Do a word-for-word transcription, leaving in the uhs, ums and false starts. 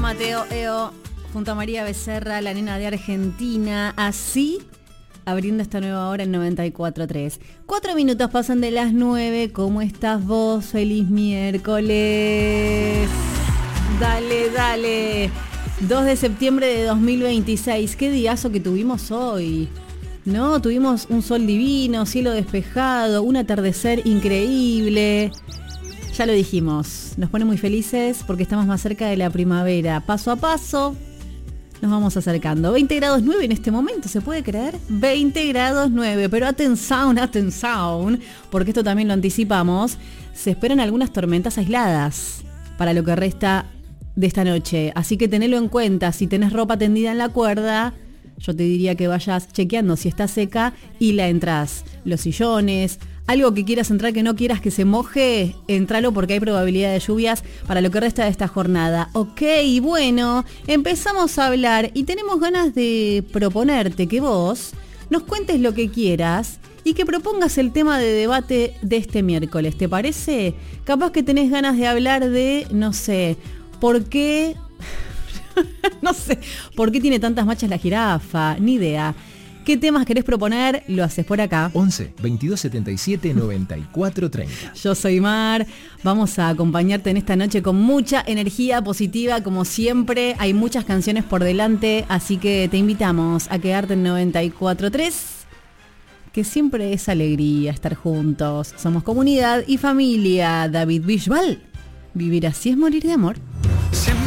Mateo Eo, junto a María Becerra, la nena de Argentina, así abriendo esta nueva hora en noventa y cuatro tres. Cuatro minutos pasan de las nueve. ¿Cómo estás vos? Feliz miércoles. Dale, dale. dos de septiembre de dos mil veintiséis. Qué diazo que tuvimos hoy. ¿No? Tuvimos un sol divino, cielo despejado, un atardecer increíble. Ya lo dijimos, nos pone muy felices porque estamos más cerca de la primavera. Paso a paso nos vamos acercando. veinte grados nueve en este momento, ¿se puede creer? veinte grados nueve, pero atención, atención, porque esto también lo anticipamos. Se esperan algunas tormentas aisladas para lo que resta de esta noche. Así que tenelo en cuenta, si tenés ropa tendida en la cuerda, yo te diría que vayas chequeando si está seca y la entrás. Los sillones, algo que quieras entrar que no quieras que se moje, entralo porque hay probabilidad de lluvias para lo que resta de esta jornada. Ok, bueno, empezamos a hablar y tenemos ganas de proponerte que vos nos cuentes lo que quieras y que propongas el tema de debate de este miércoles. ¿Te parece? Capaz que tenés ganas de hablar de, no sé, ¿por qué? no sé, ¿por qué tiene tantas manchas la jirafa? Ni idea. ¿Qué temas querés proponer? Lo haces por acá. once, veintidós setenta y siete, noventa y cuatro treinta. Yo soy Mar. Vamos a acompañarte en esta noche con mucha energía positiva, como siempre. Hay muchas canciones por delante, así que te invitamos a quedarte en noventa y cuatro tres, que siempre es alegría estar juntos. Somos comunidad y familia. David Bisbal. Vivir así es morir de amor. Siempre